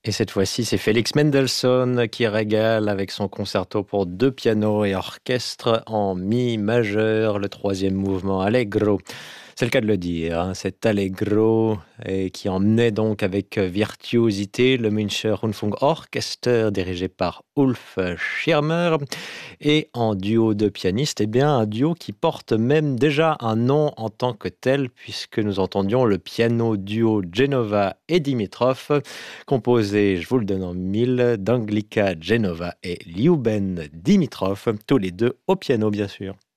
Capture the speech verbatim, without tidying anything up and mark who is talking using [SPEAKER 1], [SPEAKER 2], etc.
[SPEAKER 1] Et cette fois-ci, c'est Félix Mendelssohn qui régale avec son concerto pour deux pianos et orchestre en mi majeur, le troisième mouvement Allegro. C'est le cas de le dire, hein, cet Allegro et qui emmenait donc avec virtuosité le Müncher Rundfunk Orchester dirigé par Ulf Schirmer et en duo de pianistes, eh bien un duo qui porte même déjà un nom en tant que tel puisque nous entendions le piano duo Genova et Dimitrov composé, je vous le donne en mille, d'Anglika Genova et Liuben Dimitrov, tous les deux au piano bien sûr.